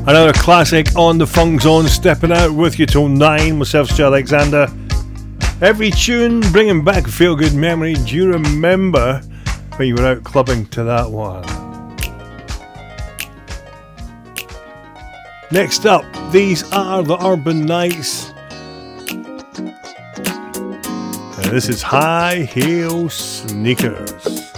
Another classic on the Funk Zone, stepping out with you till 9. Myself, Stu Alexander. Every tune bringing back a feel good memory. Do you remember when you were out clubbing to that one? Next up, these are the Urban Knights. And this is High Heel Sneakers.